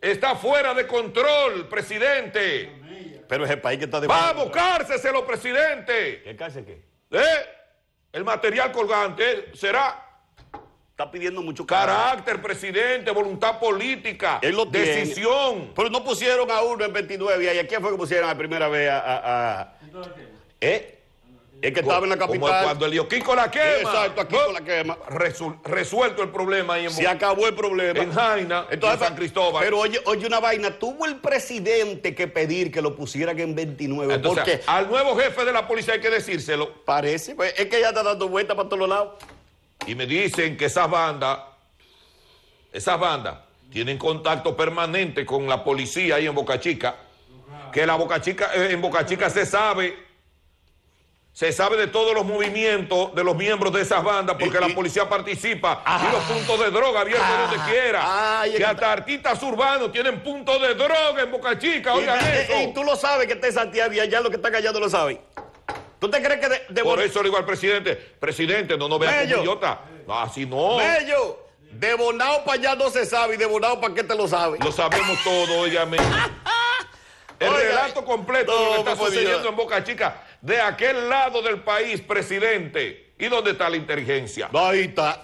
está fuera de control, presidente. Pero es el país que está de... ¡Vamos, cárceselo, presidente! ¿Qué cárcel qué? El material colgante será... Está pidiendo mucho carácter, presidente, voluntad política, él lo tiene. Decisión. Pero no pusieron a uno en 29 y a quién fue que pusieron la primera vez Es que estaba en la capital. Como cuando el Kiko la quema. Exacto, aquí con la quema. Resuelto el problema ahí en Se acabó el problema. En Jaina, entonces, en San Cristóbal. Pero oye una vaina, tuvo el presidente que pedir que lo pusieran en 29. Entonces, porque al nuevo jefe de la policía hay que decírselo. Parece, pues, es que ya está dando vueltas para todos lados. Y me dicen que esas bandas tienen contacto permanente con la policía ahí en Boca Chica. Que en Boca Chica se sabe de todos los movimientos de los miembros de esas bandas porque la policía participa. Y los puntos de droga abiertos donde quiera. Que hasta artistas urbanos tienen puntos de droga en Boca Chica. Oigan eso. Y tú lo sabes que está en Santiago y allá lo que está callado lo sabe. ¿Tú te crees que Por eso le digo al presidente, no nos veas como idiota. No, así no. Bello, de Bonao para allá no se sabe y de Bonao para qué te lo sabe. Lo sabemos todo, óigame. El relato completo de lo que está sucediendo en Boca Chica, de aquel lado del país, presidente. ¿Y dónde está la inteligencia? Ahí está.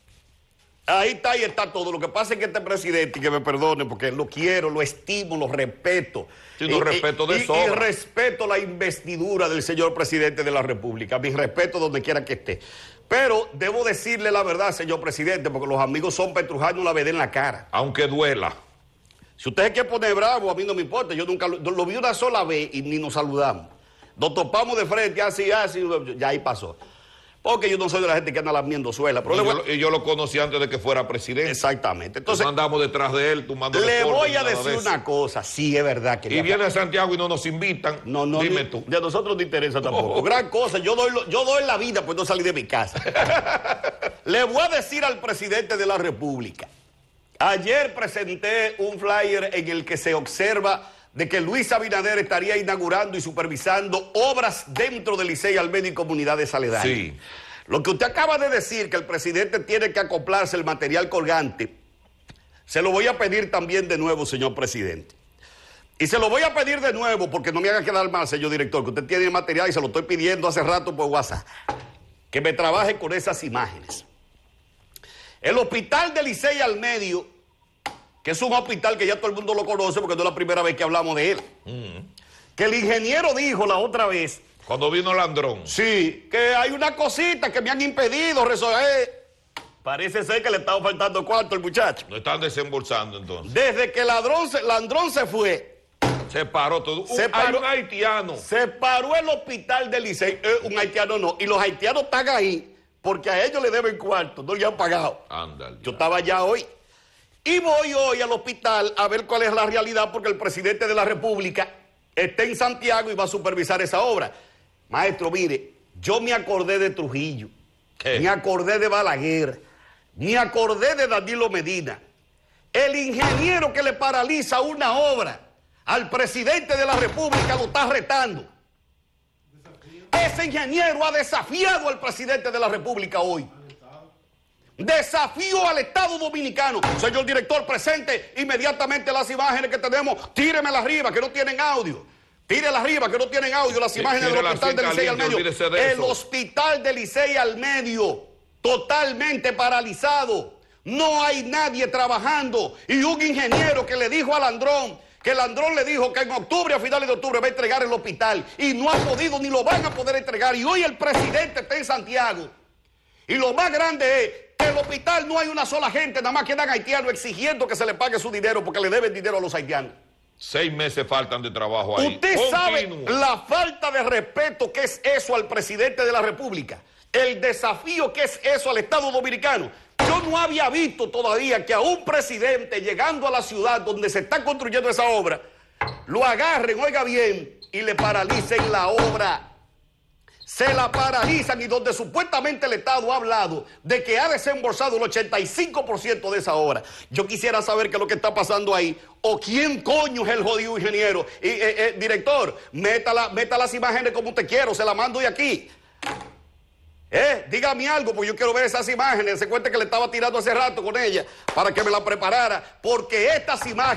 Ahí está todo. Lo que pasa es que este presidente, y que me perdone, porque lo quiero, lo estimo, lo respeto. Sí, lo respeto de sobra. Y respeto la investidura del señor presidente de la República. Mi respeto donde quiera que esté. Pero debo decirle la verdad, señor presidente, porque los amigos son petrujanos la veda en la cara. Aunque duela. Si usted quiere poner bravo, a mí no me importa. Yo nunca lo vi una sola vez y ni nos saludamos. Nos topamos de frente, así, ya ahí pasó. Porque yo no soy de la gente que anda lamiendo suela. Pero yo lo conocí antes de que fuera presidente. Exactamente. Entonces, andamos detrás de él, tumbando le voy a decir una cosa. Sí, es verdad que... Y viene a Santiago y no nos invitan. No, dime tú. De nosotros no interesa tampoco. Gran cosa. Yo doy la vida por no salir de mi casa. Le voy a decir al presidente de la República. Ayer presenté un flyer en el que se observa de que Luis Abinader estaría inaugurando y supervisando obras dentro del Licey Almeida y comunidades aledañas. Sí. Lo que usted acaba de decir, que el presidente tiene que acoplarse el material colgante, se lo voy a pedir también de nuevo, señor presidente. Y se lo voy a pedir de nuevo porque no me haga quedar mal, señor director, que usted tiene el material y se lo estoy pidiendo hace rato por WhatsApp. Que me trabaje con esas imágenes. El hospital del Licey al Medio, que es un hospital que ya todo el mundo lo conoce porque no es la primera vez que hablamos de él. Que el ingeniero dijo la otra vez... Cuando vino Landrón. Sí, que hay una cosita que me han impedido resolver. Parece ser que le estaba faltando cuarto al muchacho. No están desembolsando entonces. Desde que Landrón se fue... Se paró todo. Hay un haitiano. Se paró el hospital del Licey. Un haitiano no. Y los haitianos están ahí porque a ellos le deben cuarto. No le han pagado. Ándale. Yo estaba allá hoy. Y voy hoy al hospital a ver cuál es la realidad porque el presidente de la República está en Santiago y va a supervisar esa obra. Maestro, mire, yo me acordé de Trujillo. ¿Qué? Me acordé de Balaguer. Me acordé de Danilo Medina. El ingeniero que le paraliza una obra al presidente de la República lo está retando. Ese ingeniero ha desafiado al presidente de la República hoy. Desafío al Estado Dominicano. Señor director, presente inmediatamente las imágenes que tenemos. Tíremelas arriba, que no tienen audio. Tírelas arriba, que no tienen audio. Las imágenes del hospital del Licey al Medio. El hospital del Licey al Medio, totalmente paralizado. No hay nadie trabajando. Y un ingeniero que le dijo a Landrón, que Landrón le dijo que en octubre, a finales de octubre, va a entregar el hospital. Y no ha podido, ni lo van a poder entregar. Y hoy el presidente está en Santiago. Y lo más grande es que en el hospital no hay una sola gente, nada más quedan haitianos exigiendo que se le pague su dinero porque le deben dinero a los haitianos. 6 meses faltan de trabajo ahí. Usted sabe la falta de respeto que es eso al presidente de la República, el desafío que es eso al Estado Dominicano. Yo no había visto todavía que a un presidente llegando a la ciudad donde se está construyendo esa obra, lo agarren, oiga bien, y le paralicen la obra. Se la paralizan y donde supuestamente el Estado ha hablado de que ha desembolsado el 85% de esa obra. Yo quisiera saber qué es lo que está pasando ahí o quién coño es el jodido ingeniero. Y, director, meta las imágenes como usted quiera, se la mando de aquí. Dígame algo, porque yo quiero ver esas imágenes. Se cuenta que le estaba tirando hace rato con ella para que me la preparara, porque estas imágenes...